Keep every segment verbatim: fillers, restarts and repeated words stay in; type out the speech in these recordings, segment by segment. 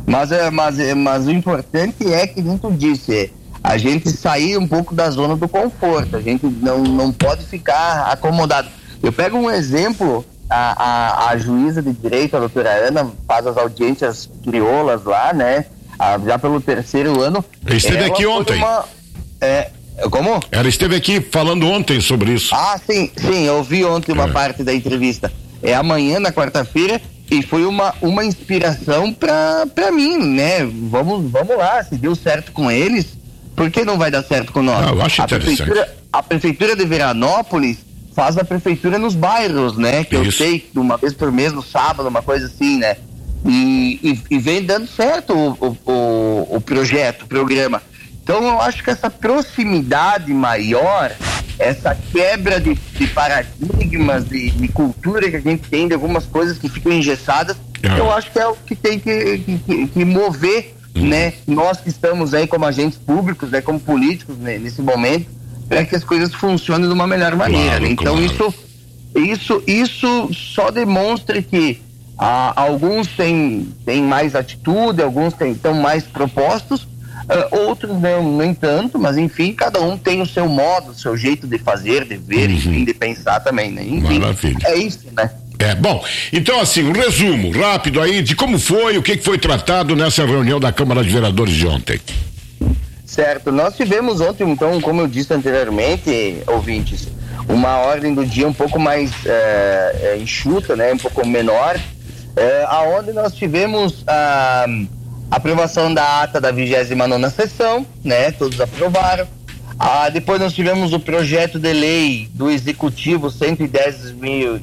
Mas, mas, mas o importante é que, como tu disse, a gente sair um pouco da zona do conforto, a gente não, não pode ficar acomodado. Eu pego um exemplo, a, a, a juíza de direito, a doutora Ana, faz as audiências crioulas lá, né? A, já pelo terceiro ano. Esteve aqui ontem. Uma, é, como? Ela esteve aqui falando ontem sobre isso. Ah, sim, sim, eu vi ontem uma é. parte da entrevista. É amanhã, na quarta-feira, e foi uma, uma inspiração pra, pra mim, né? Vamos, vamos lá, se deu certo com eles, por que não vai dar certo com nós? Ah, eu acho a interessante. Prefeitura, a prefeitura de Veranópolis faz a prefeitura nos bairros, né? Que isso. Eu sei, uma vez por mês, no sábado, uma coisa assim, né? E, e, e vem dando certo o, o, o, o projeto, o programa. Então eu acho que essa proximidade maior, essa quebra de, de paradigmas, de, de cultura que a gente tem, de algumas coisas que ficam engessadas, é. eu acho que é o que tem que, que, que mover, hum. né? Nós que estamos aí como agentes públicos, né? Como políticos, né? Nesse momento, para que as coisas funcionem de uma melhor maneira. Claro, então claro. isso, isso, isso só demonstra que ah, alguns têm, têm mais atitude, alguns estão mais propostos, Uh, outros não, nem tanto, mas enfim, cada um tem o seu modo, o seu jeito de fazer, de ver, uhum. enfim, de pensar também, né? Enfim, maravilha. É isso, né? É, bom, então assim, um resumo rápido aí de como foi, o que foi tratado nessa reunião da Câmara de Vereadores de ontem. Certo, nós tivemos ontem, então, como eu disse anteriormente, ouvintes, uma ordem do dia um pouco mais é, é, enxuta, né? Um pouco menor, é, aonde nós tivemos a aprovação da ata da vigésima nona sessão, né? Todos aprovaram. Ah, depois nós tivemos o projeto de lei do Executivo cento e dez mil.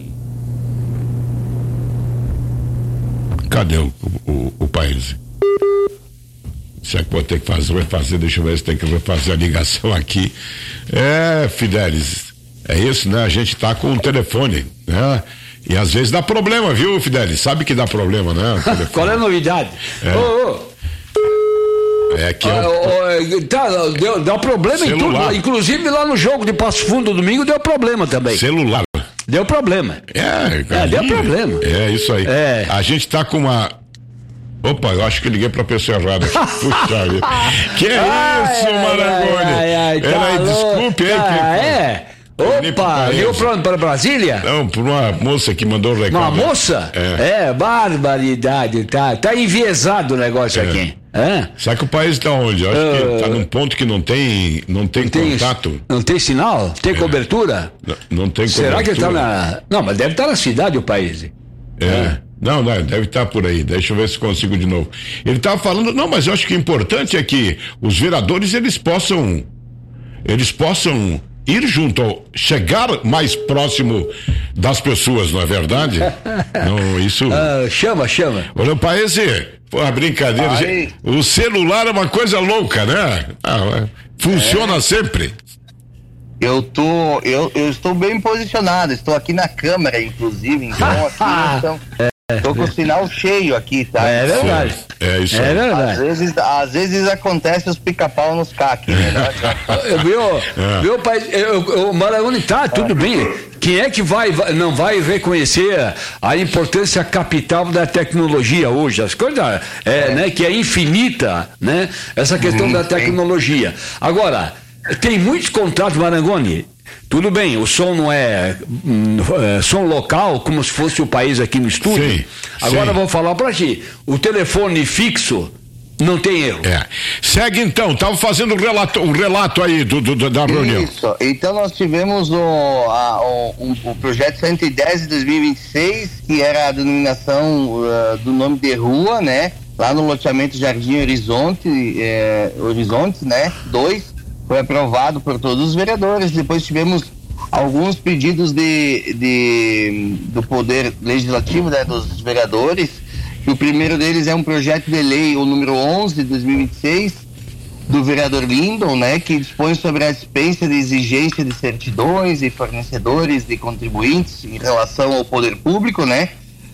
Cadê o, o, o país? Será que vou ter que fazer, refazer? Deixa eu ver se tem que refazer a ligação aqui. É, Fidelis, é isso, né? A gente tá com o telefone, né? E às vezes dá problema, viu, Fidelis? Sabe que dá problema, né? Qual é a novidade? É, oh, oh. é que ah, eu... oh, tá, deu, deu problema celular. Em tudo, inclusive lá no jogo de Passo Fundo domingo deu problema também. Celular. Deu problema. É, cara, é deu problema. É, isso aí. É. A gente tá com uma... Opa, eu acho que liguei pra pessoa errada. Puxa vida. Que é ai, isso, Marangoni? Peraí, tá desculpe aí. Ah, que... é? Opa, ligou pra onde? Para Brasília? Não, por uma moça que mandou o recado. Uma moça? É, é barbaridade, tá, tá enviesado o negócio é. aqui. É? Sabe que o país tá onde? Eu acho uh, que tá num ponto que não tem, não tem, não tem contato. Não tem sinal? Tem é. cobertura? Não, não tem Será cobertura. Será que tá na... Não, mas deve estar tá na cidade o país. É. é. Não, não, deve estar por aí. Deixa eu ver se consigo de novo. Ele estava falando, não, mas eu acho que o importante é que os vereadores, eles possam, eles possam ir junto, ao, chegar mais próximo das pessoas, não é verdade? Não, isso... Ah, chama, chama. Olha, país, pô, a brincadeira, Ai. o celular é uma coisa louca, né? Ah, funciona é. sempre. Eu tô, eu, eu estou bem posicionado, estou aqui na câmera, inclusive, então aqui então, estou com o sinal cheio aqui, tá? É verdade. É isso aí. É verdade. Às vezes, às vezes acontece os pica-pau nos C A C, né? Viu, é. viu, pai, o Marangoni tá, tudo bem. Quem é que vai, não vai reconhecer a importância capital da tecnologia hoje? As coisas, é, é. né, que é infinita, né? Essa questão hum, da tecnologia. Agora, tem muitos contratos, Marangoni. Tudo bem, o som não é, é som local, como se fosse o país aqui no estúdio. Sim, Agora sim. vou falar para ti. O telefone fixo não tem erro. É. Segue então, estava fazendo um relato, um relato aí do, do, da reunião. Isso, então nós tivemos o, a, o, um, o projeto cento e dez de dois mil e vinte e seis, que era a denominação uh, do nome de rua, né? Lá no loteamento Jardim Horizonte, é, Horizontes, né? dois. Foi aprovado por todos os vereadores. Depois tivemos alguns pedidos de, de, do Poder Legislativo, né, dos vereadores. O primeiro deles é um projeto de lei, o número onze de dois mil e vinte e seis, do vereador Lindon, né, que dispõe sobre a dispensa de exigência de certidões e fornecedores de contribuintes em relação ao poder público, né.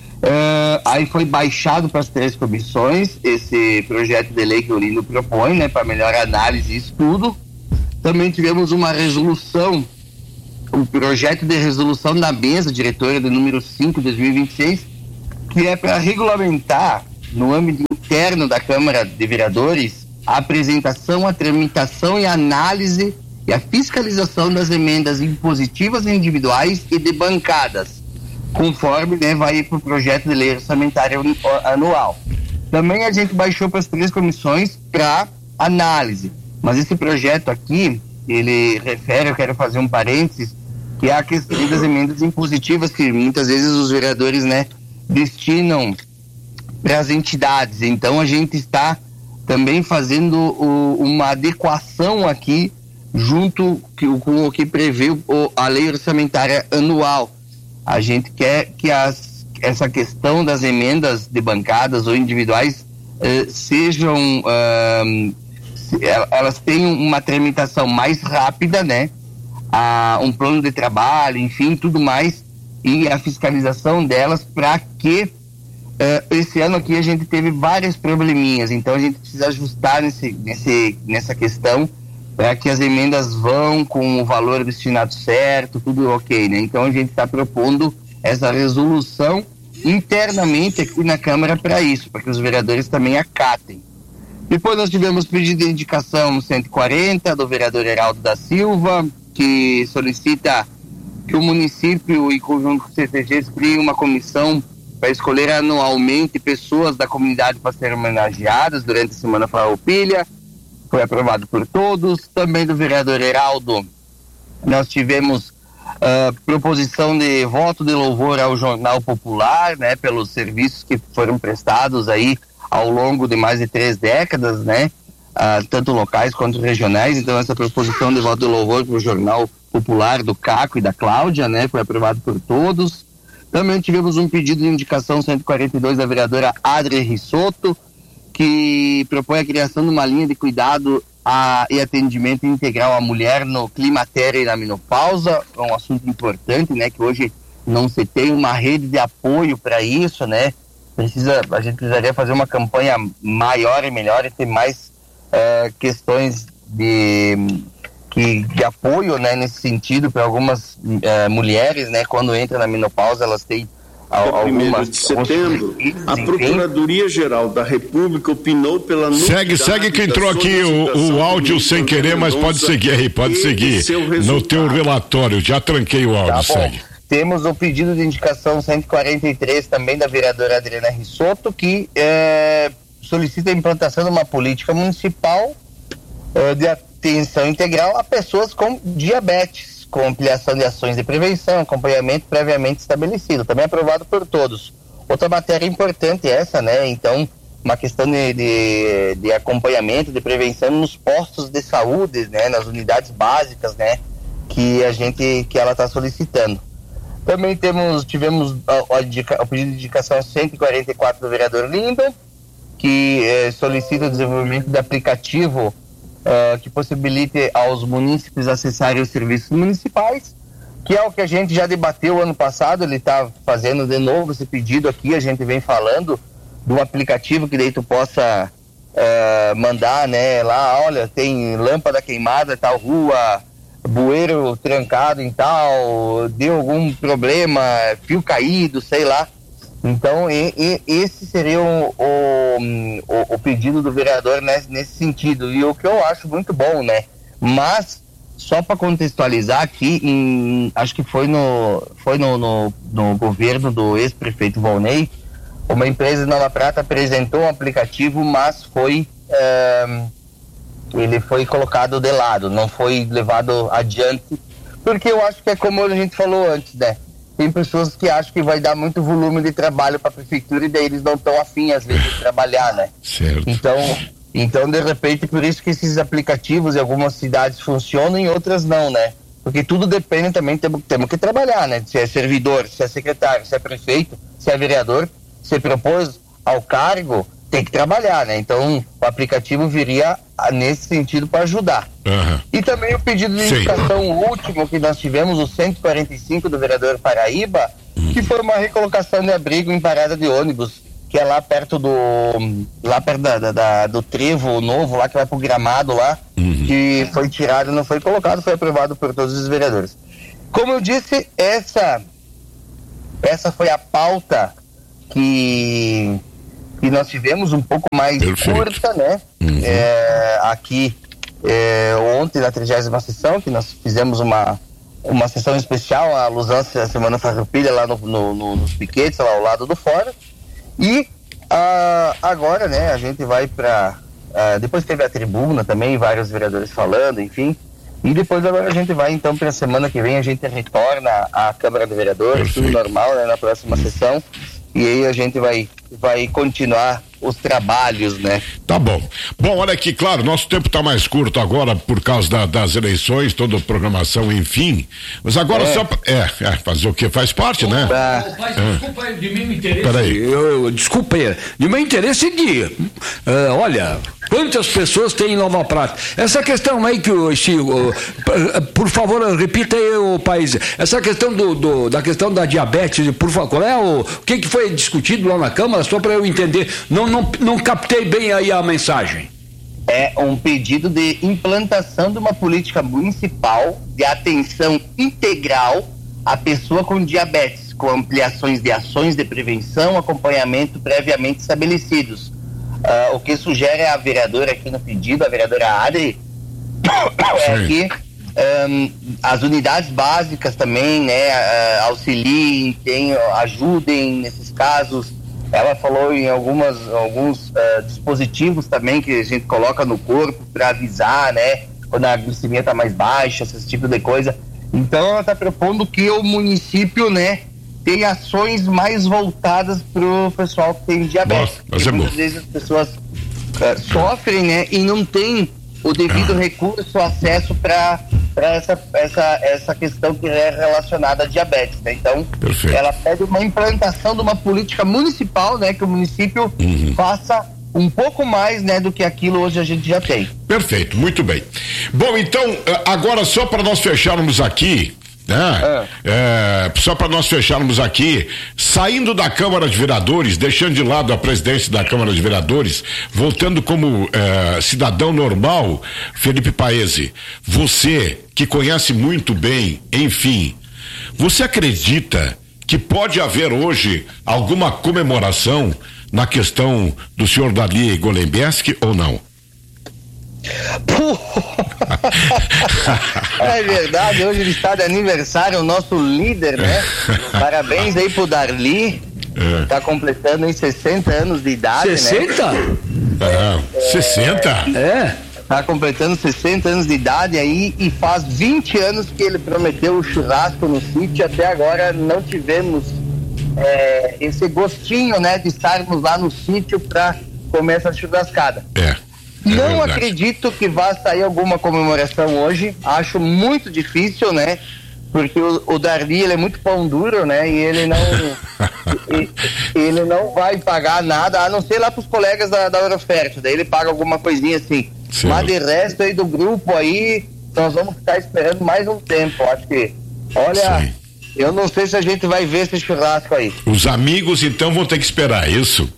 Uh, aí foi baixado para as três comissões esse projeto de lei que o Lindon propõe, né, para melhor análise e estudo. Também tivemos uma resolução, um projeto de resolução da mesa diretora do número cinco de dois mil e vinte e seis, que é para regulamentar no âmbito interno da Câmara de Vereadores, a apresentação, a tramitação e a análise e a fiscalização das emendas impositivas individuais e de bancadas, conforme, né, vai para o projeto de lei orçamentária anual. Também a gente baixou para as três comissões para análise, mas esse projeto aqui, ele refere, eu quero fazer um parênteses, que é a questão das emendas impositivas que muitas vezes os vereadores, né, destinam para as entidades. Então a gente está também fazendo o, uma adequação aqui junto com o que prevê o, a lei orçamentária anual. A gente quer que as, essa questão das emendas de bancadas ou individuais eh, sejam eh, elas tenham uma tramitação mais rápida, né? A, um plano de trabalho, enfim, tudo mais, e a fiscalização delas, para que uh, esse ano aqui a gente teve vários probleminhas, então a gente precisa ajustar nesse, nesse, nessa questão para que as emendas vão com o valor destinado certo, tudo ok, né? Então a gente está propondo essa resolução internamente aqui na Câmara para isso, para que os vereadores também acatem. Depois nós tivemos pedido de indicação cento e quarenta do vereador Heraldo da Silva, que solicita que o município e conjunto com o C T Gs criem uma comissão para escolher anualmente pessoas da comunidade para serem homenageadas durante a Semana Farroupilha. Foi aprovado por todos. Também do vereador Heraldo, nós tivemos uh, proposição de voto de louvor ao Jornal Popular, né, pelos serviços que foram prestados aí ao longo de mais de três décadas, né? Ah, tanto locais quanto regionais. Então essa proposição de voto de louvor para o Jornal Popular do Caco e da Cláudia, né? Foi aprovado por todos. Também tivemos um pedido de indicação cento e quarenta e dois da vereadora Adri Risotto, que propõe a criação de uma linha de cuidado a, e atendimento integral à mulher no climatério e na menopausa. É um assunto importante, né? Que hoje não se tem uma rede de apoio para isso, né? Precisa, a gente precisaria fazer uma campanha maior e melhor e ter mais uh, questões de, que, de apoio, né, nesse sentido para algumas uh, mulheres, né, quando entram na menopausa, elas têm algumas... primeiro de setembro, a Procuradoria-Geral da República opinou pela... Segue, segue que entrou aqui o, o áudio sem querer, mas pode seguir aí, pode seguir. No teu relatório, já tranquei o áudio, tá, segue. Temos o pedido de indicação cento e quarenta e três também da vereadora Adriana Risotto, que é, solicita a implantação de uma política municipal é, de atenção integral a pessoas com diabetes, com ampliação de ações de prevenção, acompanhamento previamente estabelecido, também aprovado por todos. Outra matéria importante é essa, né? Então, uma questão de, de, de acompanhamento, de prevenção nos postos de saúde, né? Nas unidades básicas, né? Que a gente, que ela está solicitando. Também temos, tivemos a, a, indica, o pedido de indicação cento e quarenta e quatro do vereador Lindo, que eh, solicita o desenvolvimento de aplicativo uh, que possibilite aos munícipes acessarem os serviços municipais, que é o que a gente já debateu ano passado. Ele está fazendo de novo esse pedido aqui, a gente vem falando do aplicativo que daí tu possa uh, mandar, né, lá, olha, tem lâmpada queimada, tal rua, bueiro trancado em tal, deu algum problema, fio caído, sei lá. Então e, e, esse seria o, o, o, o pedido do vereador nesse, nesse sentido, e o que eu acho muito bom, né? Mas só para contextualizar aqui, em, acho que foi no foi no, no, no governo do ex-prefeito Volney, uma empresa de Nova Prata apresentou um aplicativo, mas foi é, ele foi colocado de lado, não foi levado adiante, porque eu acho que é como a gente falou antes, né? Tem pessoas que acham que vai dar muito volume de trabalho para a prefeitura e daí eles não estão afim, às vezes, de trabalhar, né? Certo. Então, então, de repente, por isso que esses aplicativos em algumas cidades funcionam e em outras não, né? Porque tudo depende também, temos, temos que trabalhar, né? Se é servidor, se é secretário, se é prefeito, se é vereador, se propôs ao cargo, tem que trabalhar, né? Então, o aplicativo viria a, nesse sentido para ajudar. Uhum. E também o pedido de indicação último que nós tivemos, o cento e quarenta e cinco do vereador Paraíba, uhum. que foi uma recolocação de abrigo em parada de ônibus, que é lá perto do lá perto da, da, da, do trevo novo, lá que vai pro Gramado lá, uhum. que foi tirado, não foi colocado, foi aprovado por todos os vereadores. Como eu disse, essa essa foi a pauta que que nós tivemos um pouco mais de força, né? Uhum. É, aqui é, ontem na trigésima sessão, que nós fizemos uma, uma sessão especial, a Lusança Semana Farroupilha lá no, no, no, nos piquetes, lá ao lado do fórum. E ah, agora, né, a gente vai para... Ah, depois teve a tribuna também, vários vereadores falando, enfim. E depois agora a gente vai, então, para a semana que vem, a gente retorna à Câmara de Vereadores, tudo normal, né, na próxima sessão. E aí a gente vai, vai continuar os trabalhos, né? Tá bom. Bom, olha aqui, claro, nosso tempo tá mais curto agora por causa da, das eleições, toda a programação, enfim. Mas agora é. só... Pra, é, é, fazer o que? Faz parte, né? Ah. Mas, desculpa aí, de meu interesse... Peraí. Eu, eu, desculpa aí, de meu interesse de... Uh, olha... Quantas pessoas tem em Nova Prata? Essa questão aí que o Chico, por favor, repita aí, o país. Essa questão do, do, da questão da diabetes, por favor, qual é o, o que, que foi discutido lá na Câmara, só para eu entender. Não, não, não captei bem aí a mensagem. É um pedido de implantação de uma política municipal de atenção integral à pessoa com diabetes, com ampliações de ações de prevenção, acompanhamento previamente estabelecidos. Uh, o que sugere a vereadora aqui no pedido, a vereadora Adri, é que um, as unidades básicas também, né, uh, auxiliem, tenham, ajudem nesses casos. Ela falou em algumas, alguns uh, dispositivos também que a gente coloca no corpo para avisar, né, quando a glicemia está mais baixa, esse tipo de coisa. Então ela está propondo que o município, né, tem ações mais voltadas para o pessoal que tem diabetes. Nossa, muitas vezes as pessoas uh, sofrem, né, e não tem o devido ah. recurso, acesso para essa, essa, essa questão que é relacionada a diabetes, né? Então, perfeito. Ela pede uma implantação de uma política municipal, né, que o município uhum. faça um pouco mais, né, do que aquilo hoje a gente já tem. Perfeito, muito bem. Bom, então, agora só para nós fecharmos aqui, né? É, só para nós fecharmos aqui, saindo da Câmara de Vereadores, deixando de lado a presidência da Câmara de Vereadores, voltando como é, cidadão normal, Felipe Paese, você que conhece muito bem, enfim, você acredita que pode haver hoje alguma comemoração na questão do senhor Darli Golembeski ou não? É verdade, hoje ele está de aniversário, o nosso líder, né? Parabéns aí pro Darli, é. Tá completando em sessenta anos de idade, sessenta? Né? É, sessenta? É. Tá completando sessenta anos de idade aí e faz vinte anos que ele prometeu o churrasco no sítio, até agora não tivemos é, esse gostinho, né, de estarmos lá no sítio para comer essa churrascada. É. É não verdade. acredito que vá sair alguma comemoração hoje, acho muito difícil, né? Porque o, o Darli, ele é muito pão duro, né? E ele não e, ele não vai pagar nada, a não ser lá pros colegas da, da Euroferto, daí ele paga alguma coisinha assim. Sim. Mas de resto aí do grupo aí, nós vamos ficar esperando mais um tempo, acho que, olha, sim. Eu não sei se a gente vai ver esse churrasco aí. Os amigos então vão ter que esperar, isso?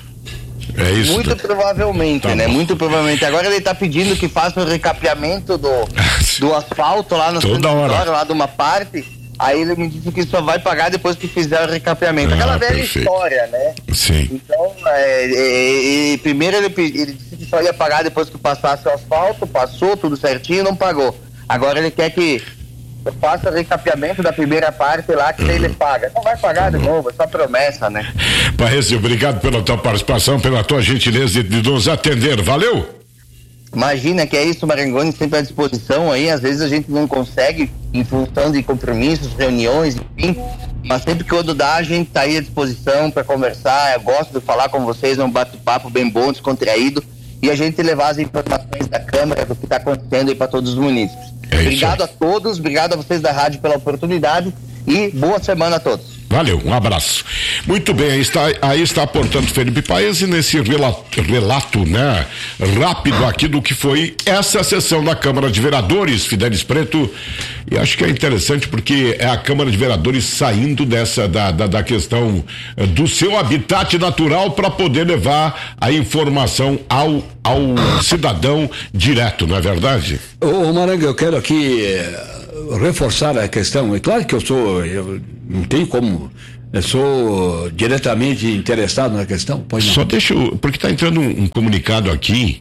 É isso. Muito né? provavelmente, tá né? Bom. Muito provavelmente. Agora ele está pedindo que faça o recapeamento do, do asfalto lá no toda hora, lá de uma parte. Aí ele me disse que só vai pagar depois que fizer o recapeamento. Ah, aquela velha perfeito. História, né? Sim. Então, é, é, é, primeiro ele, ele disse que só ia pagar depois que passasse o asfalto, passou tudo certinho, não pagou. Agora ele quer que faça o recapeamento da primeira parte lá, que daí ele paga. Não vai pagar de novo, é só promessa, né? Paese, obrigado pela tua participação, pela tua gentileza de, de nos atender, valeu? Imagina que é isso, Marangoni, sempre à disposição aí, às vezes a gente não consegue, em função de compromissos, reuniões, enfim, mas sempre que quando dá, a gente tá aí à disposição para conversar. Eu gosto de falar com vocês, é um bate-papo bem bom, descontraído, e a gente levar as informações da Câmara do que está acontecendo aí para todos os munícipes. É obrigado a todos, obrigado a vocês da rádio pela oportunidade e boa semana a todos. Valeu, um abraço. Muito bem, aí está, aí está portanto, Felipe Paese nesse relato, relato, né, rápido aqui do que foi essa sessão da Câmara de Vereadores, Fidelis Preto, e acho que é interessante porque é a Câmara de Vereadores saindo dessa, da, da, da questão do seu habitat natural para poder levar a informação ao, ao cidadão direto, não é verdade? Ô, Maranga, eu quero aqui reforçar a questão. É claro que eu sou, eu não tenho como Eu sou diretamente interessado na questão. Pode Só deixa eu, porque está entrando um, um comunicado aqui.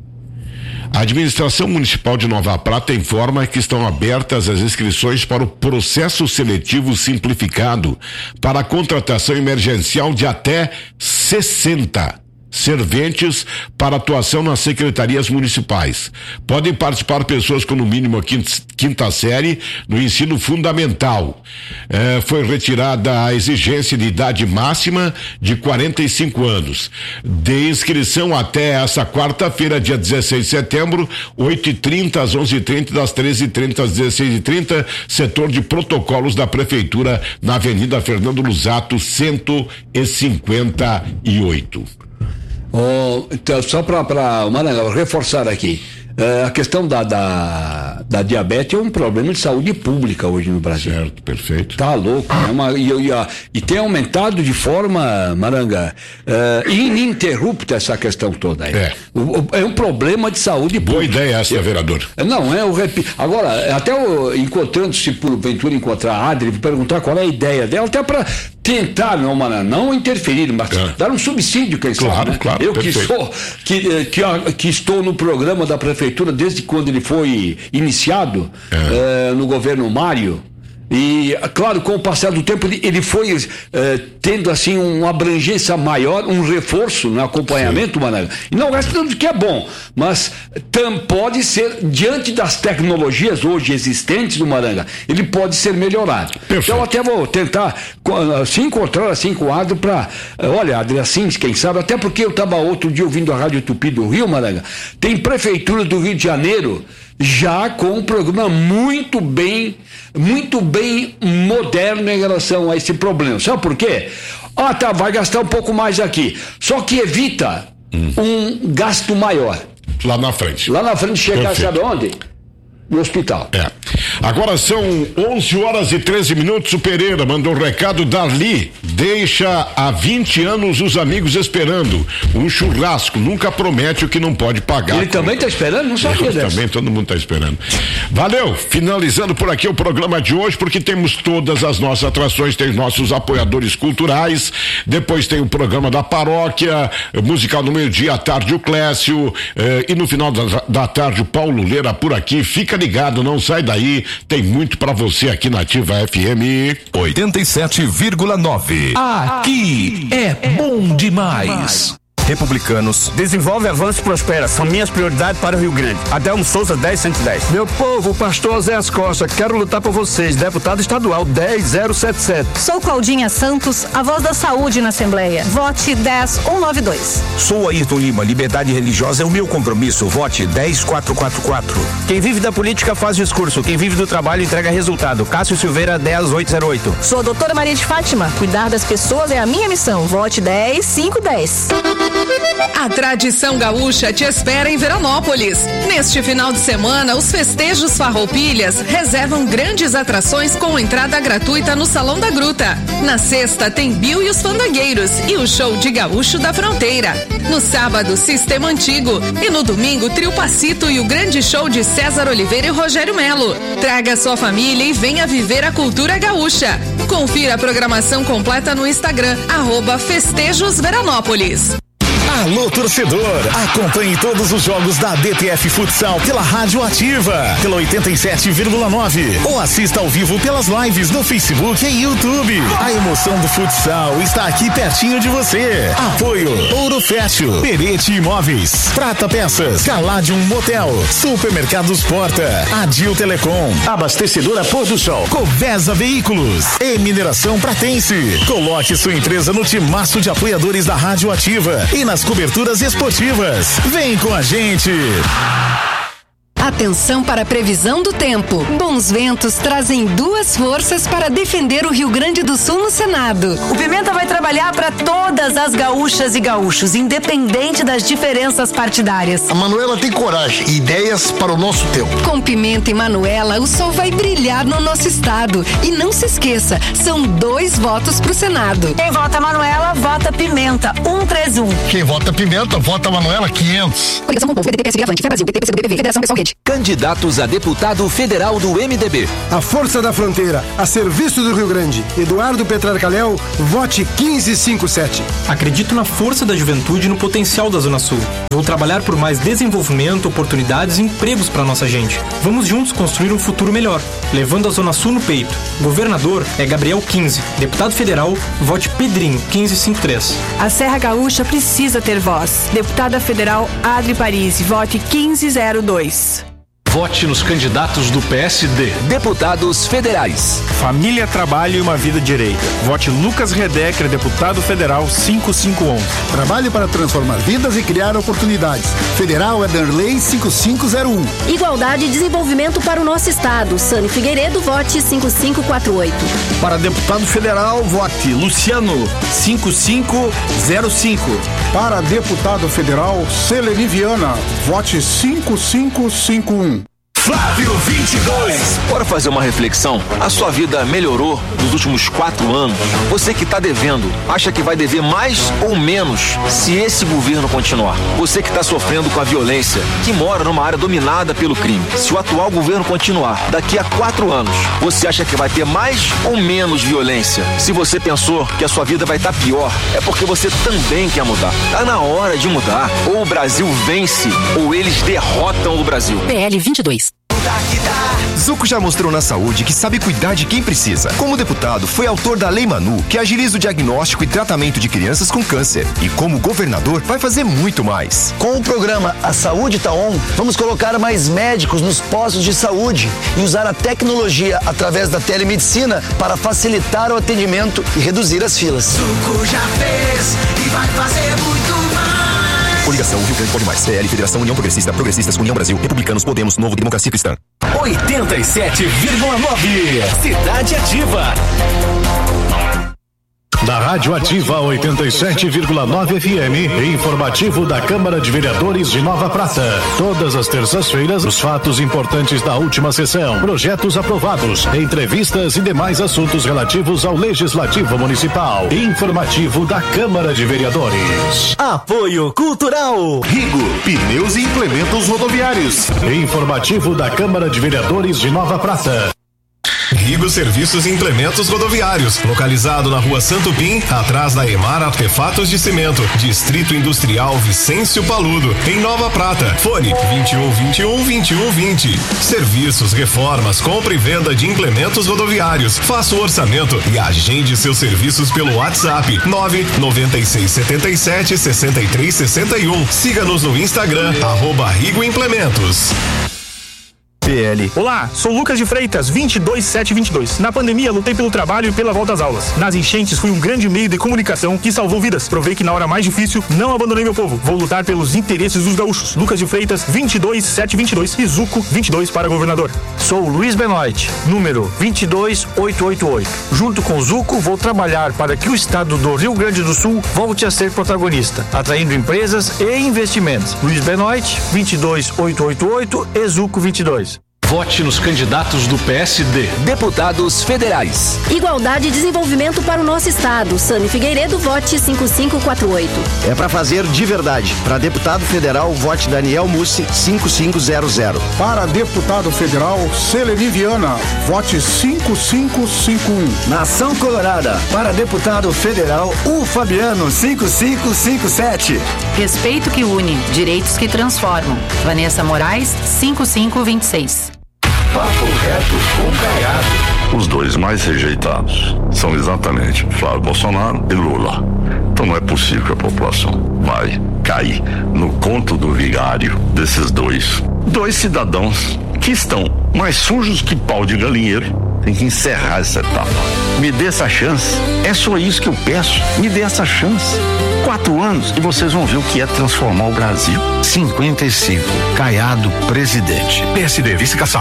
A administração municipal de Nova Prata informa que estão abertas as inscrições para o processo seletivo simplificado para a contratação emergencial de até sessenta serventes para atuação nas secretarias municipais. Podem participar pessoas com no mínimo a quinta, quinta série no ensino fundamental. É, foi retirada a exigência de idade máxima de quarenta e cinco anos. De inscrição até essa quarta-feira, dia dezesseis de setembro, oito e trinta às onze e trinta, das treze e trinta às dezesseis e trinta, setor de protocolos da prefeitura na Avenida Fernando Lusato, cento e cinquenta e oito. Oh, então, só para reforçar aqui, uh, a questão da, da, da diabetes é um problema de saúde pública hoje no Brasil. Certo, perfeito. Tá louco, é uma, e, e, e tem aumentado de forma, Maranga, uh, ininterrupta essa questão toda aí. É. O, é um problema de saúde Boa pública. Boa ideia essa, eu, vereador. Não, é o repi... Agora, até encontrando-se porventura encontrar a Adri, perguntar qual é a ideia dela, até para tentar, não, Maranga, não interferir, mas é. dar um subsídio, quem claro, sabe, né? Claro, eu perfeito. que sou, que, que, que estou no programa da prefeitura desde quando ele foi iniciado, é. uh, no governo Mário. E, claro, com o passar do tempo, ele, ele foi eh, tendo, assim, uma abrangência maior, um reforço no acompanhamento, Maranga. E não gastando que é bom, mas tam, pode ser, diante das tecnologias hoje existentes do Maranga, ele pode ser melhorado. Perfeito. Então, até vou tentar se encontrar assim com o Adri para, olha, Adri, assim, quem sabe, até porque eu estava outro dia ouvindo a Rádio Tupi do Rio, Maranga, tem prefeitura do Rio de Janeiro já com um programa muito bem, muito bem moderno em relação a esse problema. Sabe por quê? Ah, tá, vai gastar um pouco mais aqui. Só que evita hum. um gasto maior. Lá na frente. Lá na frente chegar, sabe onde? No hospital. É. Agora são onze horas e treze minutos. O Pereira mandou um recado. Darli deixa há vinte anos os amigos esperando um churrasco, nunca promete o que não pode pagar. Ele também está esperando? Não sabia dessa. Também, todo mundo está esperando. Valeu, finalizando por aqui o programa de hoje, porque temos todas as nossas atrações, tem nossos apoiadores culturais, depois tem o programa da paróquia, musical no meio-dia, à tarde o Clécio, eh, e no final da, da tarde o Paulo Leira por aqui. Fica ligado, não sai daí, tem muito pra você aqui na Ativa F M oitenta e sete vírgula nove. Aqui é bom demais. Republicanos. Desenvolve, avança e prospera. São minhas prioridades para o Rio Grande. Adelmo Souza, dez cento e dez. Meu povo, pastor Zé Costa, quero lutar por vocês. Deputado estadual, dez zero sete sete. Sou Claudinha Santos, a voz da saúde na Assembleia. Vote dez mil cento e noventa e dois. Sou Ayrton Lima, liberdade religiosa é o meu compromisso. Vote dez mil quatrocentos e quarenta e quatro. Quem vive da política faz discurso. Quem vive do trabalho entrega resultado. Cássio Silveira, dez mil oitocentos e oito. Sou a doutora Maria de Fátima. Cuidar das pessoas é a minha missão. Vote dez mil quinhentos e dez. A tradição gaúcha te espera em Veranópolis. Neste final de semana, os festejos Farroupilhas reservam grandes atrações com entrada gratuita no Salão da Gruta. Na sexta tem Bill e os Fandangueiros e o show de Gaúcho da Fronteira. No sábado, Sistema Antigo e no domingo, Trio Pacito e o grande show de César Oliveira e Rogério Melo. Traga sua família e venha viver a cultura gaúcha. Confira a programação completa no Instagram, arroba Festejos Veranópolis. Alô, torcedor, acompanhe todos os jogos da D T F Futsal pela Rádio Ativa, pela oitenta e sete vírgula nove, ou assista ao vivo pelas lives no Facebook e YouTube. A emoção do futsal está aqui pertinho de você. Apoio Ouro Fértil, Perete Imóveis, Prata Peças, Caladium Motel, Supermercados Porta, Adil Telecom, Abastecedora Pôr do Sol, Covesa Veículos e Mineração Pratense. Coloque sua empresa no timaço de apoiadores da Rádio Ativa e nas coberturas esportivas. Vem com a gente. Atenção para a previsão do tempo. Bons ventos trazem duas forças para defender o Rio Grande do Sul no Senado. O Pimenta vai trabalhar para todas as gaúchas e gaúchos, independente das diferenças partidárias. A Manuela tem coragem e ideias para o nosso tempo. Com Pimenta e Manuela, o sol vai brilhar no nosso estado. E não se esqueça, são dois votos pro Senado. Quem vota Manuela, vota Pimenta, um três um. Quem vota Pimenta, vota Manuela, quinhentos. Coligação com o povo, P D T, P S B, Avante, Fé Brasil, P T, P C do B P V, Federação Pessoal Rede. Grande. Candidatos a deputado federal do M D B. A força da fronteira, a serviço do Rio Grande. Eduardo Petrarcalhau, vote quinze cinquenta e sete. Acredito na força da juventude e no potencial da Zona Sul. Vou trabalhar por mais desenvolvimento, oportunidades e empregos para nossa gente. Vamos juntos construir um futuro melhor, levando a Zona Sul no peito. Governador é Gabriel quinze. Deputado federal, vote Pedrinho quinze cinquenta e três. A Serra Gaúcha precisa ter voz. Deputada federal Adri Parisi, vote quinze zero dois. Vote nos candidatos do P S D. Deputados federais. Família, trabalho e uma vida direita. Vote Lucas Redecker, deputado federal cinco cinco um um. Trabalho para transformar vidas e criar oportunidades. Federal é Derlei cinco cinco zero um. Igualdade e desenvolvimento para o nosso estado. Sani Figueiredo, vote cinco cinco quatro oito. Para deputado federal, vote Luciano cinco cinco zero cinco. Para deputado federal, Seleni Viana, vote cinco cinco cinco um. Flávio vinte e dois. Bora fazer uma reflexão? A sua vida melhorou nos últimos quatro anos? Você que está devendo, acha que vai dever mais ou menos se esse governo continuar? Você que está sofrendo com a violência, que mora numa área dominada pelo crime, se o atual governo continuar, daqui a quatro anos, você acha que vai ter mais ou menos violência? Se você pensou que a sua vida vai estar pior, é porque você também quer mudar. Tá na hora de mudar. Ou o Brasil vence, ou eles derrotam o Brasil. P L vinte e dois. Zuco já mostrou na saúde que sabe cuidar de quem precisa. Como deputado, foi autor da Lei Manu, que agiliza o diagnóstico e tratamento de crianças com câncer. E como governador, vai fazer muito mais. Com o programa A Saúde Tá On, vamos colocar mais médicos nos postos de saúde e usar a tecnologia através da telemedicina para facilitar o atendimento e reduzir as filas. Zuco já fez e vai fazer muito mais. Coligação Rio Grande Pode Mais, P L, Federação União Progressista, Progressistas, União Brasil, Republicanos, Podemos, Novo Democracia Cristã. oitenta e sete vírgula nove. Cidade Ativa. Da Rádio Ativa oitenta e sete vírgula nove F M, informativo da Câmara de Vereadores de Nova Prata. Todas as terças-feiras, os fatos importantes da última sessão, projetos aprovados, entrevistas e demais assuntos relativos ao Legislativo Municipal. Informativo da Câmara de Vereadores. Apoio Cultural. Rigo, pneus e implementos rodoviários. Informativo da Câmara de Vereadores de Nova Prata. Rigo Serviços e Implementos Rodoviários, localizado na rua Santo Pim, atrás da Emar Artefatos de Cimento, Distrito Industrial Vicêncio Paludo, em Nova Prata. Fone vinte e um, vinte e um, vinte e um, vinte. Serviços, reformas, compra e venda de implementos rodoviários. Faça o orçamento e agende seus serviços pelo WhatsApp nove nove seis sete sete, seis três seis um. Siga-nos no Instagram, arroba Rigo Implementos. P L. Olá, sou Lucas de Freitas, vinte e dois sete vinte e dois. Na pandemia, lutei pelo trabalho e pela volta às aulas. Nas enchentes, fui um grande meio de comunicação que salvou vidas. Provei que na hora mais difícil, não abandonei meu povo. Vou lutar pelos interesses dos gaúchos. Lucas de Freitas, vinte e dois sete vinte e dois. E Zuco, vinte e dois para governador. Sou Luiz Benoit, número vinte e dois oito oito oito. Junto com o Zuco, vou trabalhar para que o estado do Rio Grande do Sul volte a ser protagonista, atraindo empresas e investimentos. Luiz Benoit, vinte e dois oito oito oito e Zuco vinte e dois. Vote nos candidatos do P S D. Deputados federais. Igualdade e desenvolvimento para o nosso estado. Sani Figueiredo, vote cinco cinco quatro oito. É para fazer de verdade. Para deputado federal, vote Daniel Mussi, cinco cinco zero zero. Para deputado federal, Seleni Viana, vote cinco cinco cinco um. Nação Colorada. Para deputado federal, o Fabiano, cinco cinco cinco sete. Respeito que une, direitos que transformam. Vanessa Moraes, cinco cinco vinte e seis. Papo reto com Caiado. Os dois mais rejeitados são exatamente Flávio Bolsonaro e Lula. Então não é possível que a população vai cair no conto do vigário desses dois. Dois cidadãos que estão mais sujos que pau de galinheiro. Tem que encerrar essa etapa. Me dê essa chance. É só isso que eu peço. Me dê essa chance. Quatro anos e vocês vão ver o que é transformar o Brasil. cinquenta e cinco. Caiado, presidente. P S D, vice Kassab.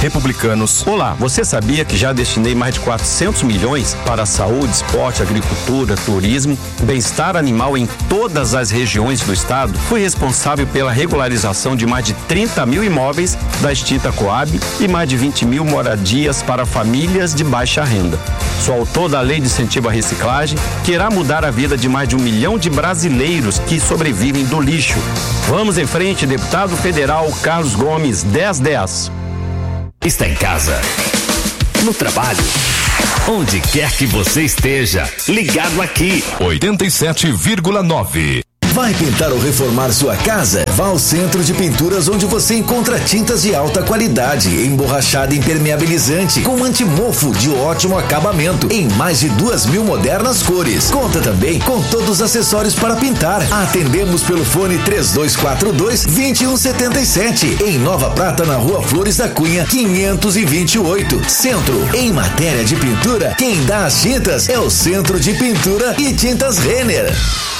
Republicanos. Olá, você sabia que já destinei mais de quatrocentos milhões para a saúde, esporte, agricultura, turismo, bem-estar animal em todas as regiões do estado? Fui responsável pela regularização de mais de trinta mil imóveis da extinta Coab e mais de vinte mil moradias para famílias de baixa renda. Sou autor da Lei de Incentivo à Reciclagem, que irá mudar a vida de mais de um milhão de brasileiros que sobrevivem do lixo. Vamos em frente, deputado federal Carlos Gomes, dez dez. Está em casa, no trabalho, onde quer que você esteja, ligado aqui. oitenta e sete vírgula nove. Vai pintar ou reformar sua casa? Vá ao Centro de Pinturas, onde você encontra tintas de alta qualidade, emborrachada e impermeabilizante, com antimofo de ótimo acabamento, em mais de duas mil modernas cores. Conta também com todos os acessórios para pintar. Atendemos pelo fone três dois quatro dois, dois um sete sete, em Nova Prata, na Rua Flores da Cunha, quinhentos e vinte e oito. Centro, em matéria de pintura, quem dá as tintas é o Centro de Pintura e Tintas Renner.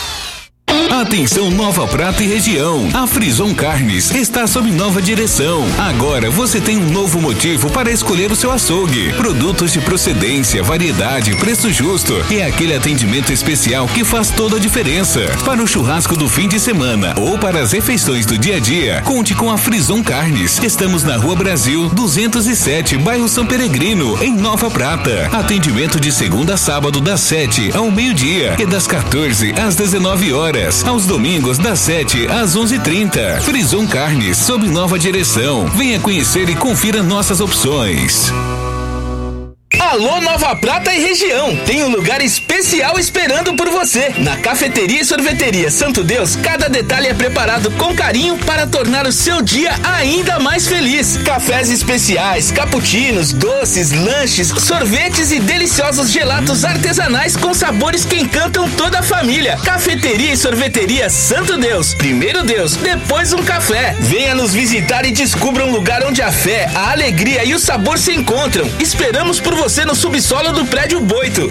Atenção Nova Prata e região, a Frison Carnes está sob nova direção. Agora você tem um novo motivo para escolher o seu açougue. Produtos de procedência, variedade, preço justo. É aquele atendimento especial que faz toda a diferença. Para o churrasco do fim de semana ou para as refeições do dia a dia, conte com a Frison Carnes. Estamos na Rua Brasil duzentos e sete, bairro São Peregrino, em Nova Prata. Atendimento de segunda a sábado das sete ao meio-dia e das quatorze às dezenove horas. Aos domingos das sete às onze e trinta. Frison Carnes, sob nova direção. Venha conhecer e confira nossas opções. Alô Nova Prata e região, tem um lugar especial esperando por você. Na Cafeteria e Sorveteria Santo Deus, cada detalhe é preparado com carinho para tornar o seu dia ainda mais feliz. Cafés especiais, cappuccinos, doces, lanches, sorvetes e deliciosos gelatos artesanais com sabores que encantam toda a família. Cafeteria e Sorveteria Santo Deus, primeiro Deus, depois um café. Venha nos visitar e descubra um lugar onde a fé, a alegria e o sabor se encontram. Esperamos por você no subsolo do Prédio Boito.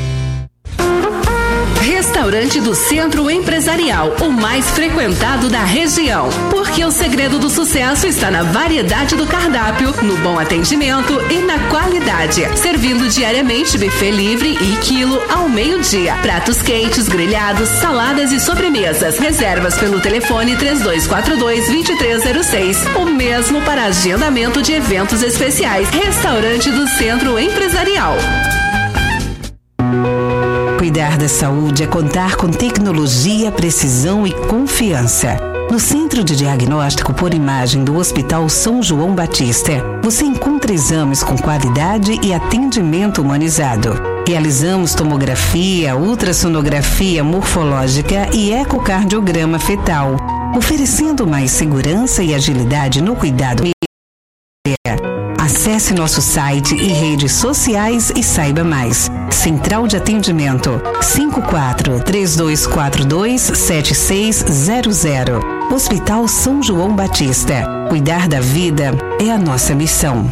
Restaurante do Centro Empresarial, o mais frequentado da região. Porque o segredo do sucesso está na variedade do cardápio, no bom atendimento e na qualidade. Servindo diariamente buffet livre e quilo ao meio-dia. Pratos quentes, grelhados, saladas e sobremesas. Reservas pelo telefone três dois quatro dois, dois três zero seis. O mesmo para agendamento de eventos especiais. Restaurante do Centro Empresarial. Cuidar da saúde é contar com tecnologia, precisão e confiança. No Centro de Diagnóstico por Imagem do Hospital São João Batista, você encontra exames com qualidade e atendimento humanizado. Realizamos tomografia, ultrassonografia morfológica e ecocardiograma fetal, oferecendo mais segurança e agilidade no cuidado. Acesse nosso site e redes sociais e saiba mais. Central de Atendimento cinco quatro três dois quatro dois, sete seis zero zero. Hospital São João Batista. Cuidar da vida é a nossa missão.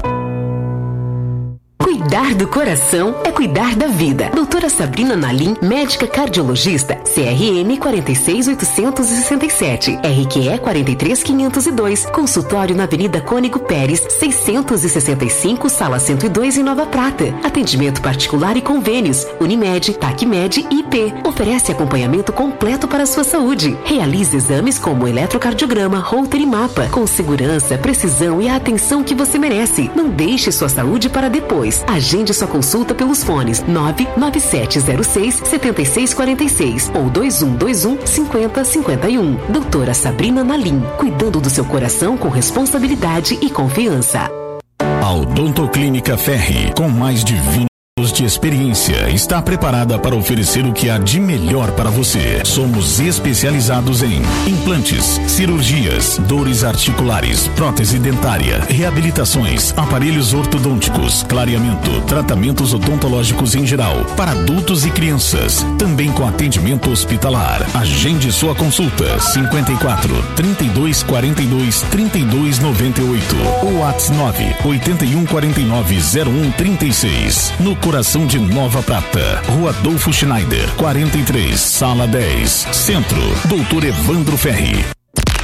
Cuidar do coração é cuidar da vida. Doutora Sabrina Nalim, médica cardiologista, C R M quatro seis oito seis sete, R Q E quatro três quinhentos e dois, consultório na Avenida Cônigo Pérez, seiscentos e sessenta e cinco, sala cento e dois, em Nova Prata. Atendimento particular e convênios, Unimed, Tacmed e I P. Oferece acompanhamento completo para a sua saúde. Realize exames como eletrocardiograma, Holter e mapa, com segurança, precisão e a atenção que você merece. Não deixe sua saúde para depois. Agende sua consulta pelos fones nove nove sete zero seis, sete seis quatro seis ou dois um dois um, cinco zero cinco um. Doutora Sabrina Nalim, cuidando do seu coração com responsabilidade e confiança. A Odontoclínica Ferri, com mais de vinte anos de experiência, está preparada para oferecer o que há de melhor para você. Somos especializados em implantes, cirurgias, dores articulares, prótese dentária, reabilitações, aparelhos ortodônticos, clareamento, tratamentos odontológicos em geral, para adultos e crianças, também com atendimento hospitalar. Agende sua consulta cinquenta e quatro, trinta e dois quarenta e dois, trinta e dois noventa e oito ou WhatsApp nove oito um quatro nove zero um três seis. No coração de Nova Prata, Rua Adolfo Schneider, quarenta e três, sala dez, Centro, doutor Evandro Ferri.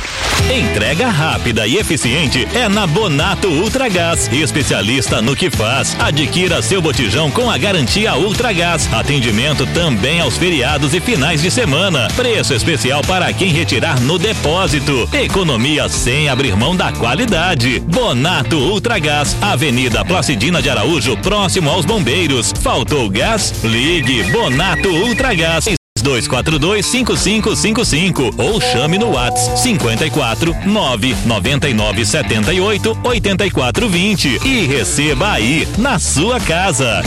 Entrega rápida e eficiente é na Bonato Ultragás, especialista no que faz. Adquira seu botijão com a garantia Ultragás. Atendimento também aos feriados e finais de semana. Preço especial para quem retirar no depósito. Economia sem abrir mão da qualidade. Bonato Ultragás, Avenida Placidina de Araújo, próximo aos Bombeiros. Faltou gás? Ligue Bonato Ultragás. dois quatro dois, cinco cinco cinco cinco ou chame no WhatsApp cinquenta e quatro, nove noventa e nove, setenta e oito, oitenta e quatro, vinte e receba aí na sua casa.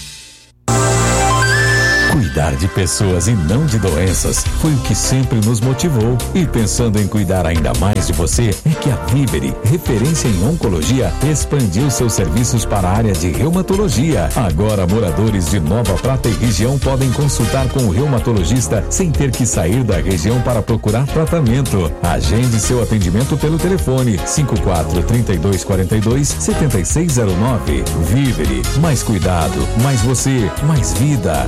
Cuidar de pessoas e não de doenças foi o que sempre nos motivou. E pensando em cuidar ainda mais de você, é que a Vivere, referência em oncologia, expandiu seus serviços para a área de reumatologia. Agora, moradores de Nova Prata e região podem consultar com o reumatologista sem ter que sair da região para procurar tratamento. Agende seu atendimento pelo telefone cinco quatro, trinta e dois, quarenta e dois, setenta e seis zero nove. Vivere, mais cuidado, mais você, mais vida.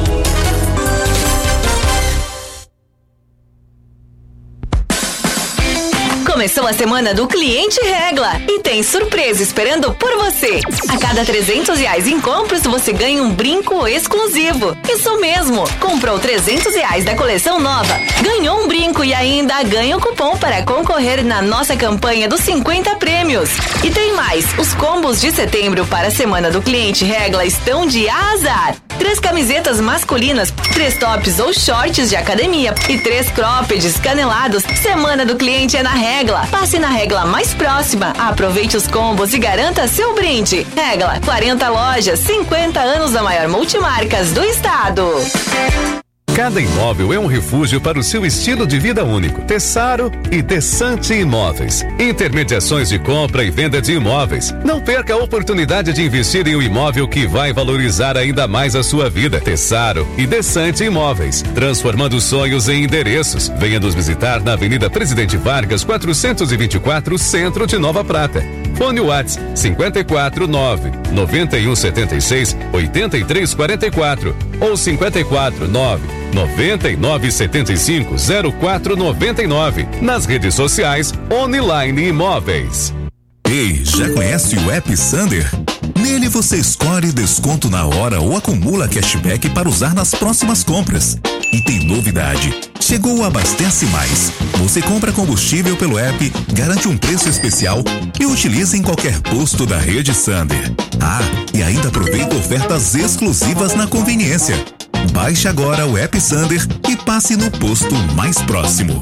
Começou a semana do Cliente Regla e tem surpresa esperando por você. A cada trezentos reais em compras, você ganha um brinco exclusivo. Isso mesmo, comprou trezentos reais da coleção nova, ganhou um brinco e ainda ganha o cupom para concorrer na nossa campanha dos cinquenta prêmios. E tem mais, os combos de setembro para a semana do Cliente Regla estão de azar. Três camisetas masculinas, três tops ou shorts de academia e três croppeds canelados. Semana do Cliente é na Regla. Passe na Regla mais próxima, aproveite os combos e garanta seu brinde. Regla, quarenta lojas, cinquenta anos da maior multimarcas do estado. Cada imóvel é um refúgio para o seu estilo de vida único. Tessaro e Desante Imóveis. Intermediações de compra e venda de imóveis. Não perca a oportunidade de investir em um imóvel que vai valorizar ainda mais a sua vida. Tessaro e Desante Imóveis. Transformando sonhos em endereços. Venha nos visitar na Avenida Presidente Vargas, quatrocentos e vinte e quatro, Centro de Nova Prata. Fone WhatsApp cinquenta e quatro, nove, noventa e um, setenta e seis, oitenta e três, quarenta e quatro ou cinquenta e quatro, nove, noventa e nove, setenta e cinco, zero quatro, noventa e nove. Nas redes sociais, Online Imóveis. Ei, já conhece o app Sander? Nele você escolhe desconto na hora ou acumula cashback para usar nas próximas compras. E tem novidade. Chegou o Abastece Mais. Você compra combustível pelo app, garante um preço especial e utiliza em qualquer posto da rede Sander. Ah, e ainda aproveita ofertas exclusivas na conveniência. Baixe agora o app Sander e passe no posto mais próximo.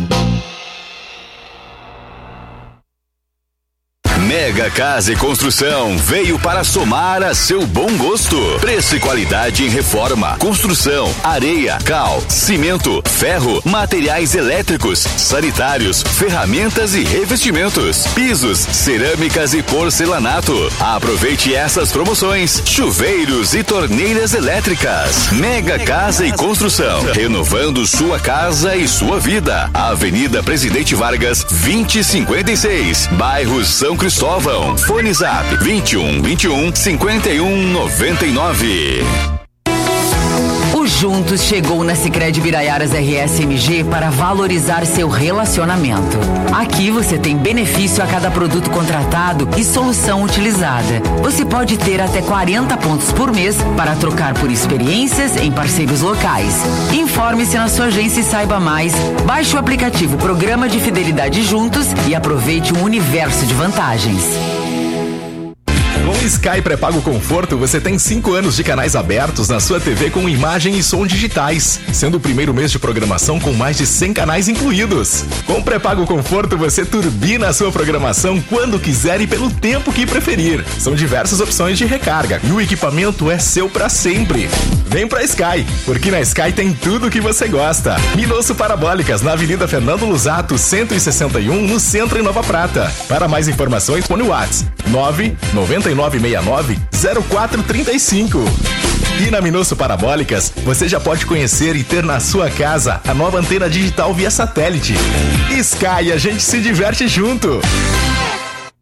Mega Casa e Construção veio para somar a seu bom gosto. Preço e qualidade em reforma, construção, areia, cal, cimento, ferro, materiais elétricos, sanitários, ferramentas e revestimentos, pisos, cerâmicas e porcelanato. Aproveite essas promoções: chuveiros e torneiras elétricas. Mega Casa e Construção, renovando sua casa e sua vida. Avenida Presidente Vargas, vinte e cinquenta e seis, bairro São Cristóvão. Fone Zap vinte e um, vinte e um, cinquenta e um, noventa e nove. O Juntos chegou na Sicredi Biraiaras R S M G para valorizar seu relacionamento. Aqui você tem benefício a cada produto contratado e solução utilizada. Você pode ter até quarenta pontos por mês para trocar por experiências em parceiros locais. Informe-se na sua agência e saiba mais. Baixe o aplicativo Programa de Fidelidade Juntos e aproveite um universo de vantagens. Com Sky Pré-Pago Conforto, você tem cinco anos de canais abertos na sua T V com imagem e som digitais, sendo o primeiro mês de programação com mais de cem canais incluídos. Com Pré-Pago Conforto, você turbina a sua programação quando quiser e pelo tempo que preferir. São diversas opções de recarga e o equipamento é seu para sempre. Vem pra Sky, porque na Sky tem tudo o que você gosta. Minosso Parabólicas, na Avenida Fernando Lusato, cento e sessenta e um, no centro em Nova Prata. Para mais informações, põe o WhatsApp nove nove nove seis nove zero quatro três cinco. E na Minosso Parabólicas, você já pode conhecer e ter na sua casa a nova antena digital via satélite. Sky, a gente se diverte junto.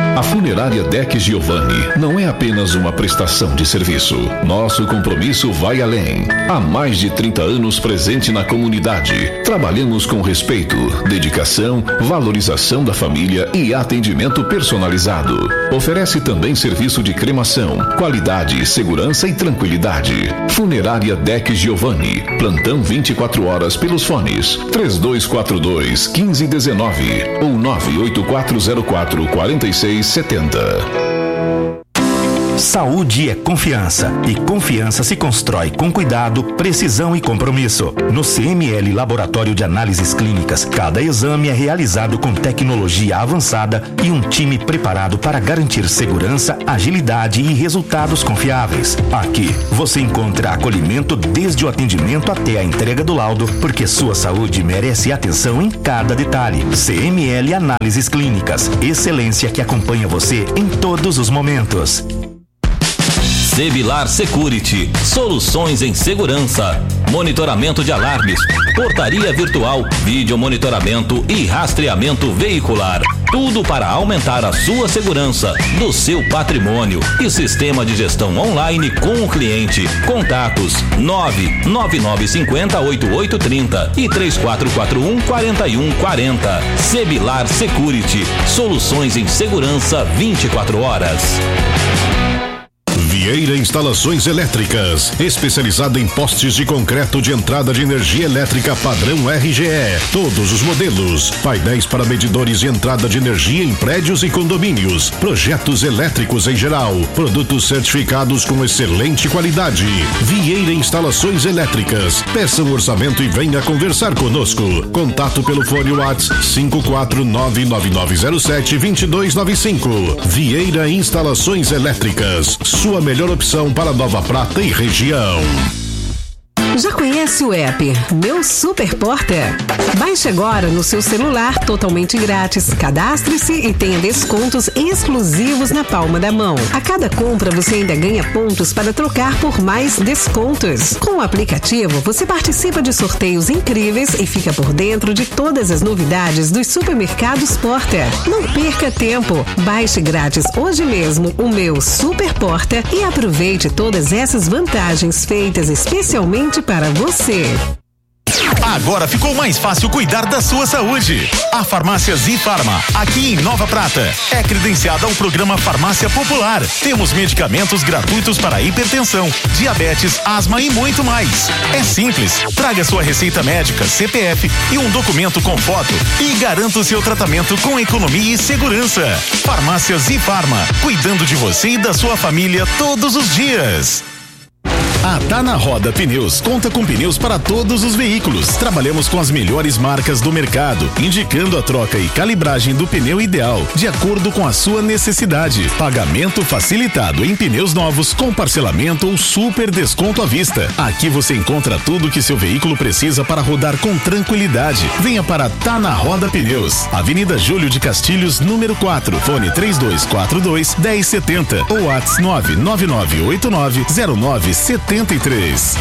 A Funerária Deck Giovanni não é apenas uma prestação de serviço. Nosso compromisso vai além. Há mais de trinta anos presente na comunidade. Trabalhamos com respeito, dedicação, valorização da família e atendimento personalizado. Oferece também serviço de cremação, qualidade, segurança e tranquilidade. Funerária Deck Giovanni. Plantão vinte e quatro horas pelos fones três dois quatro dois, um cinco um nove ou nove oito quatro zero quatro, quatro seis sete zero. Saúde é confiança e confiança se constrói com cuidado, precisão e compromisso. No C M L Laboratório de Análises Clínicas, cada exame é realizado com tecnologia avançada e um time preparado para garantir segurança, agilidade e resultados confiáveis. Aqui você encontra acolhimento desde o atendimento até a entrega do laudo, porque sua saúde merece atenção em cada detalhe. C M L Análises Clínicas, excelência que acompanha você em todos os momentos. Sebilar Security, soluções em segurança, monitoramento de alarmes, portaria virtual, vídeo monitoramento e rastreamento veicular. Tudo para aumentar a sua segurança do seu patrimônio e sistema de gestão online com o cliente. Contatos nove nove nove cinco zero oito oito três zero e três quatro quatro um, quatro um quatro zero. Sebilar Security, soluções em segurança vinte e quatro horas. Vieira Instalações Elétricas, especializada em postes de concreto de entrada de energia elétrica padrão R G E. Todos os modelos, painéis para medidores de entrada de energia em prédios e condomínios, projetos elétricos em geral, produtos certificados com excelente qualidade. Vieira Instalações Elétricas. Peça um orçamento e venha conversar conosco. Contato pelo fone WhatsApp cinco quatro nove nove nove zero sete dois dois nove cinco. Vieira Instalações Elétricas. Sua melhor opção para Nova Prata e região. Já conhece o app Meu Super Porta? Baixe agora no seu celular totalmente grátis. Cadastre-se e tenha descontos exclusivos na palma da mão. A cada compra você ainda ganha pontos para trocar por mais descontos. Com o aplicativo você participa de sorteios incríveis e fica por dentro de todas as novidades dos supermercados Porta. Não perca tempo. Baixe grátis hoje mesmo o Meu Super Porta e aproveite todas essas vantagens feitas especialmente para você. Agora ficou mais fácil cuidar da sua saúde. A Farmácia Zifarma, aqui em Nova Prata, é credenciada ao programa Farmácia Popular. Temos medicamentos gratuitos para hipertensão, diabetes, asma e muito mais. É simples. Traga sua receita médica, C P F e um documento com foto e garanta o seu tratamento com economia e segurança. Farmácia Zifarma, cuidando de você e da sua família todos os dias. A Tá na Roda Pneus conta com pneus para todos os veículos. Trabalhamos com as melhores marcas do mercado, indicando a troca e calibragem do pneu ideal, de acordo com a sua necessidade. Pagamento facilitado em pneus novos, com parcelamento ou super desconto à vista. Aqui você encontra tudo que seu veículo precisa para rodar com tranquilidade. Venha para Tá na Roda Pneus, Avenida Júlio de Castilhos, número quatro, fone três dois quatro dois, um zero sete zero ou WhatsApp nove nove nove oito nove zero nove sete três.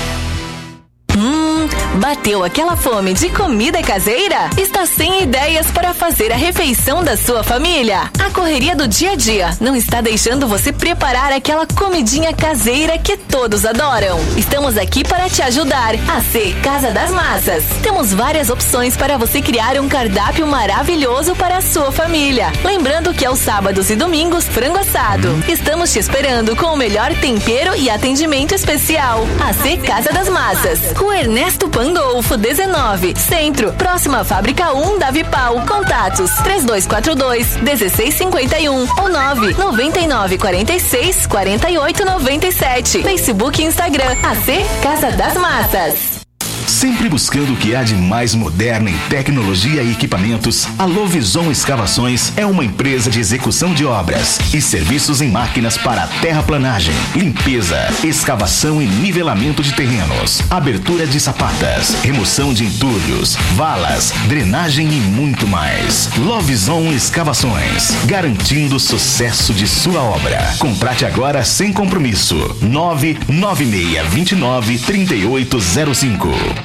Hum, bateu aquela fome de comida caseira? Está sem ideias para fazer a refeição da sua família? A correria do dia a dia não está deixando você preparar aquela comidinha caseira que todos adoram? Estamos aqui para te ajudar. A C Casa das Massas. Temos várias opções para você criar um cardápio maravilhoso para a sua família. Lembrando que aos sábados e domingos, frango assado. Estamos te esperando com o melhor tempero e atendimento especial. A C Casa das Massas. Rua Ernesto Pandolfo, dezenove, Centro, próxima à Fábrica um da Vipal. Contatos três dois quatro dois, um seis cinco um ou nove nove nove quatro seis quatro oito nove sete. Facebook e Instagram, A C Casa das Massas. Sempre buscando o que há de mais moderno em tecnologia e equipamentos, a Lovison Escavações é uma empresa de execução de obras e serviços em máquinas para terraplanagem, limpeza, escavação e nivelamento de terrenos, abertura de sapatas, remoção de entulhos, valas, drenagem e muito mais. Lovison Escavações, garantindo o sucesso de sua obra. Contrate agora sem compromisso. nove nove seis dois nove, três oito zero cinco.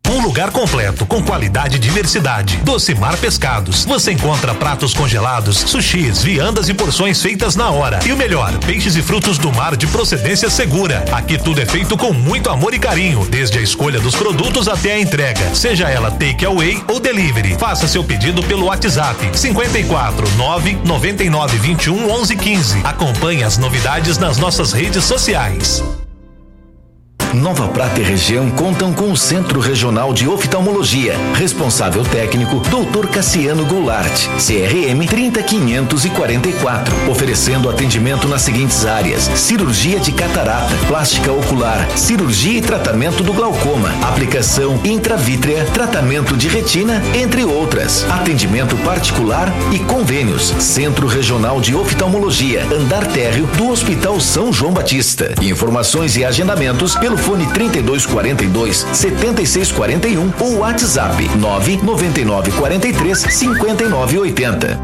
Um lugar completo, com qualidade e diversidade. Docimar Pescados. Você encontra pratos congelados, sushis, viandas e porções feitas na hora. E o melhor, peixes e frutos do mar de procedência segura. Aqui tudo é feito com muito amor e carinho, desde a escolha dos produtos até a entrega. Seja ela take away ou delivery. Faça seu pedido pelo WhatsApp cinquenta e quatro, nove, noventa e nove, vinte e um, onze, quinze. Acompanhe as novidades nas nossas redes sociais. Nova Prata e região contam com o Centro Regional de Oftalmologia. Responsável técnico, doutor Cassiano Goulart, C R M trinta quinhentos e quarenta e quatro. Oferecendo atendimento nas seguintes áreas: cirurgia de catarata, plástica ocular, cirurgia e tratamento do glaucoma, aplicação intravítrea, tratamento de retina, entre outras. Atendimento particular e convênios. Centro Regional de Oftalmologia, andar térreo do Hospital São João Batista. Informações e agendamentos pelo fone trinta e dois quarenta e dois, setenta e seis quarenta e um ou WhatsApp nove noventa e nove quarenta e três, cinquenta e nove oitenta.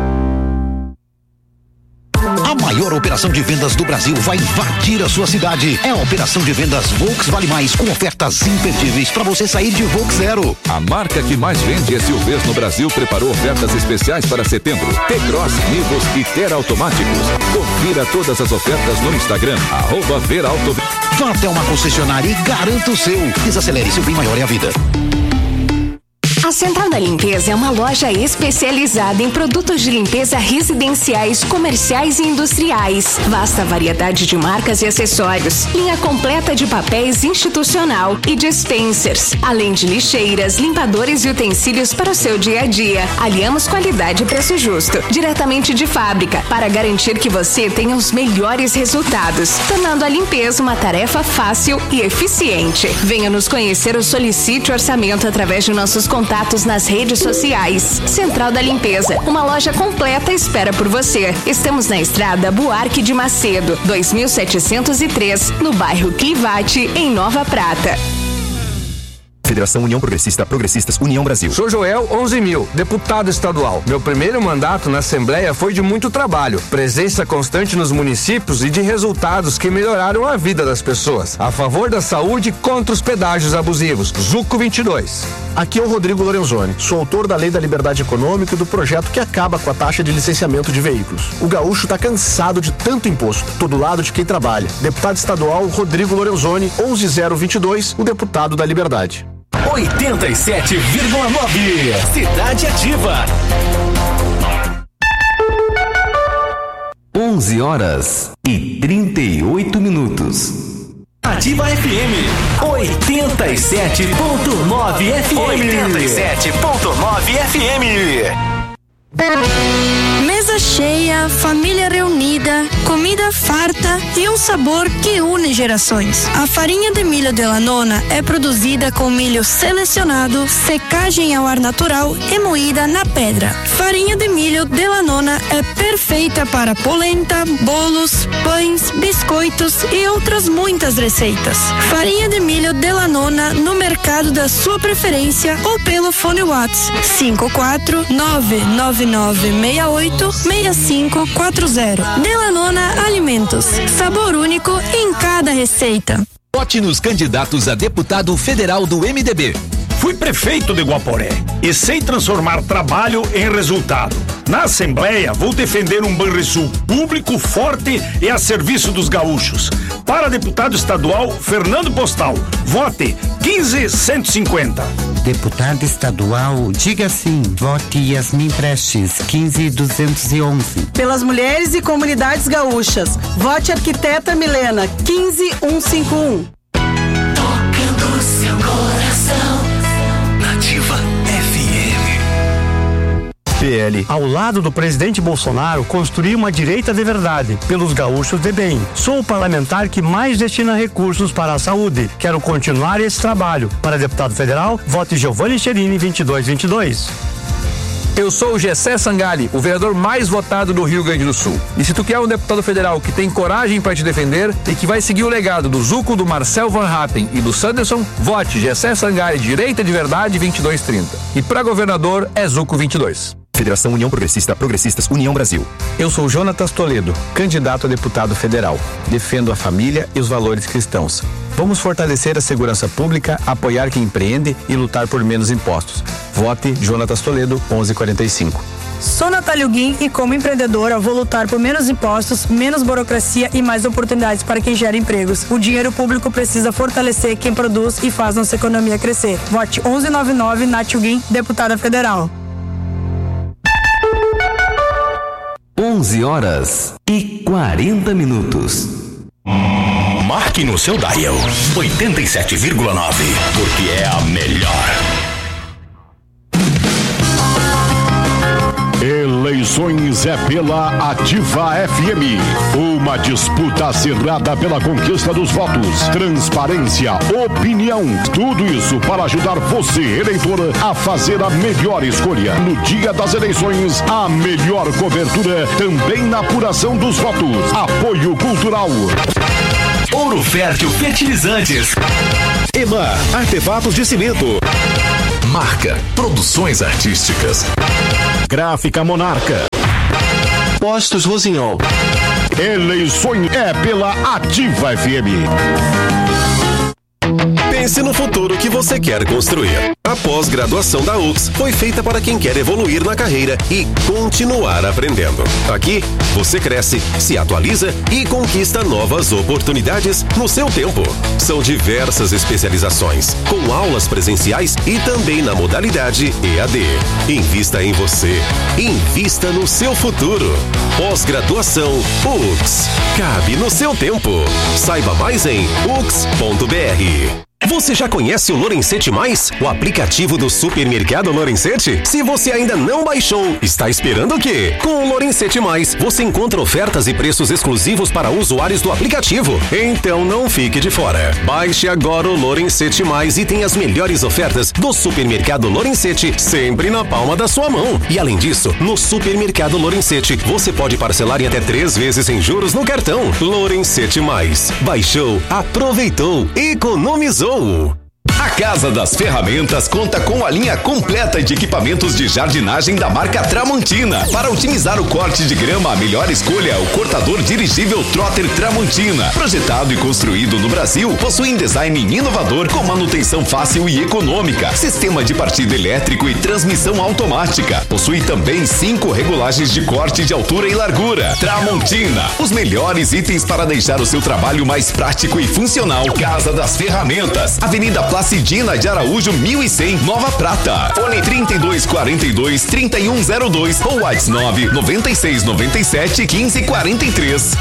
A maior operação de vendas do Brasil vai invadir a sua cidade. É a operação de vendas Volks Vale Mais, com ofertas imperdíveis para você sair de Volks Zero. A marca que mais vende S U Vs no Brasil preparou ofertas especiais para setembro. T-Cross, Nivus e Ter Automáticos. Confira todas as ofertas no Instagram, arroba Verauto. Vá até uma concessionária e garanta o seu. Desacelere, seu bem maior é a vida. A Central da Limpeza é uma loja especializada em produtos de limpeza residenciais, comerciais e industriais. Vasta variedade de marcas e acessórios. Linha completa de papéis institucional e dispensers. Além de lixeiras, limpadores e utensílios para o seu dia a dia. Aliamos qualidade e preço justo, diretamente de fábrica, para garantir que você tenha os melhores resultados, tornando a limpeza uma tarefa fácil e eficiente. Venha nos conhecer ou solicite orçamento através de nossos contatos nas redes sociais. Central da Limpeza, uma loja completa espera por você. Estamos na estrada Buarque de Macedo, dois mil setecentos e três, no bairro Clivate, em Nova Prata. Federação União Progressista, Progressistas, União Brasil. Sou Joel onze mil, deputado estadual. Meu primeiro mandato na Assembleia foi de muito trabalho, presença constante nos municípios e de resultados que melhoraram a vida das pessoas. A favor da saúde, contra os pedágios abusivos. Zuco vinte e dois. Aqui é o Rodrigo Lorenzoni. Sou autor da Lei da Liberdade Econômica e do projeto que acaba com a taxa de licenciamento de veículos. O gaúcho está cansado de tanto imposto, todo lado de quem trabalha. Deputado estadual Rodrigo Lorenzoni, onze zero vinte e dois, o deputado da Liberdade. oitenta e sete vírgula nove Cidade Ativa. onze horas e trinta e oito minutos. Ativa F M oitenta e sete ponto nove F M. oitenta e sete ponto nove F M. Mesa cheia, família reunida, comida farta e um sabor que une gerações. A farinha de milho Delanona é produzida com milho selecionado, secagem ao ar natural e moída na pedra. Farinha de milho Delanona é perfeita para polenta, bolos, pães, biscoitos e outras muitas receitas. Farinha de milho Delanona no mercado da sua preferência ou pelo fone WhatsApp cinco quatro nove nove nove seis oito seis cinco quatro zero. Delanona Alimentos, sabor único em cada receita. Vote nos candidatos a deputado federal do M D B. Fui prefeito de Guaporé e sei transformar trabalho em resultado. Na Assembleia, vou defender um Banrisul público, forte e a serviço dos gaúchos. Para deputado estadual, Fernando Postal. Vote quinze cento e cinquenta. Deputado estadual, diga sim. Vote Yasmin Prestes, quinze duzentos e onze. Pelas mulheres e comunidades gaúchas, vote Arquiteta Milena, quinze mil cento e cinquenta e um. Tocando seu coração. Nativa F M. P L, ao lado do presidente Bolsonaro, construir uma direita de verdade, pelos gaúchos de bem. Sou o parlamentar que mais destina recursos para a saúde. Quero continuar esse trabalho. Para deputado federal, vote Giovanni Cherini, vinte e dois vinte e dois. Eu sou o Gessé Sangali, o vereador mais votado do Rio Grande do Sul. E se tu quer um deputado federal que tem coragem para te defender e que vai seguir o legado do Zuco, do Marcel Van Hatten e do Sanderson, vote Gessé Sangali, direita de verdade, vinte e dois trinta. E para governador é Zuco vinte e dois. Federação União Progressista, Progressistas União Brasil. Eu sou Jonatas Toledo, candidato a deputado federal. Defendo a família e os valores cristãos. Vamos fortalecer a segurança pública, apoiar quem empreende e lutar por menos impostos. Vote Jonatas Toledo, onze quarenta e cinco. Sou Natália Guim e, como empreendedora, vou lutar por menos impostos, menos burocracia e mais oportunidades para quem gera empregos. O dinheiro público precisa fortalecer quem produz e faz nossa economia crescer. Vote onze noventa e nove, Nath Guim, deputada federal. onze horas e quarenta minutos. Marque no seu dial oitenta e sete vírgula nove, porque é a melhor. Eleições é pela Ativa F M. Uma disputa acirrada pela conquista dos votos, transparência, opinião. Tudo isso para ajudar você, eleitor, a fazer a melhor escolha. No dia das eleições, a melhor cobertura também na apuração dos votos. Apoio Cultural. Ouro Fértil Fertilizantes. E M A, artefatos de cimento. Marca, produções artísticas. Gráfica Monarca. Postos Rosinhol. Eleições é pela Ativa F M. Pense no futuro que você quer construir. A pós-graduação da U X foi feita para quem quer evoluir na carreira e continuar aprendendo. Aqui, você cresce, se atualiza e conquista novas oportunidades no seu tempo. São diversas especializações, com aulas presenciais e também na modalidade E A D. Invista em você. Invista no seu futuro. Pós-graduação U X. Cabe no seu tempo. Saiba mais em u x ponto b r. Você já conhece o Lorenzetti Mais, o aplicativo do supermercado Lorenzetti? Se você ainda não baixou, está esperando o quê? Com o Lorenzetti Mais, você encontra ofertas e preços exclusivos para usuários do aplicativo. Então não fique de fora. Baixe agora o Lorenzetti Mais e tenha as melhores ofertas do supermercado Lorenzetti sempre na palma da sua mão. E além disso, no supermercado Lorenzetti, você pode parcelar em até três vezes sem juros no cartão. Lorenzetti Mais. Baixou, aproveitou, economizou. A Casa das Ferramentas conta com a linha completa de equipamentos de jardinagem da marca Tramontina. Para otimizar o corte de grama, a melhor escolha é o cortador dirigível Trotter Tramontina. Projetado e construído no Brasil, possui um design inovador com manutenção fácil e econômica, sistema de partida elétrico e transmissão automática. Possui também cinco regulagens de corte de altura e largura. Tramontina, os melhores itens para deixar o seu trabalho mais prático e funcional. Casa das Ferramentas, Avenida Placidina de Araújo, mil e cem, Nova Prata. Fone trinta e dois quarenta e dois, trinta e um zero dois ou WhatsApp nove noventa e seis noventa e sete, quinze quarenta e três.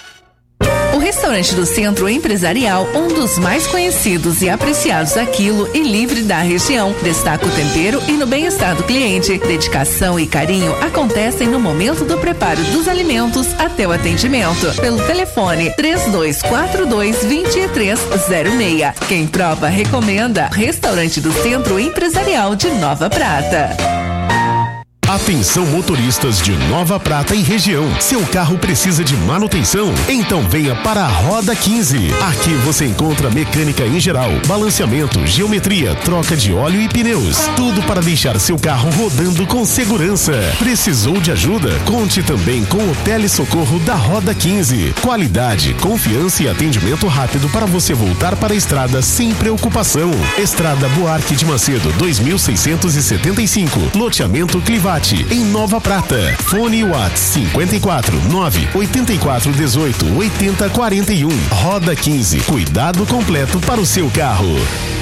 O restaurante do Centro Empresarial, um dos mais conhecidos e apreciados a quilo e livre da região, destaca o tempero e no bem-estar do cliente. Dedicação e carinho acontecem no momento do preparo dos alimentos até o atendimento. Pelo telefone três dois quatro dois, dois três zero seis. Quem prova, recomenda. Restaurante do Centro Empresarial de Nova Prata. Atenção motoristas de Nova Prata e região. Seu carro precisa de manutenção? Então venha para a Roda quinze. Aqui você encontra mecânica em geral, balanceamento, geometria, troca de óleo e pneus. Tudo para deixar seu carro rodando com segurança. Precisou de ajuda? Conte também com o telesocorro da Roda quinze. Qualidade, confiança e atendimento rápido para você voltar para a estrada sem preocupação. Estrada Buarque de Macedo, dois mil seiscentos e setenta e cinco. Loteamento Clivate, em Nova Prata. Fone WhatsApp cinquenta e quatro, nove oitenta e quatro, dezoito, oitenta, quarenta e um. Roda quinze. Cuidado completo para o seu carro.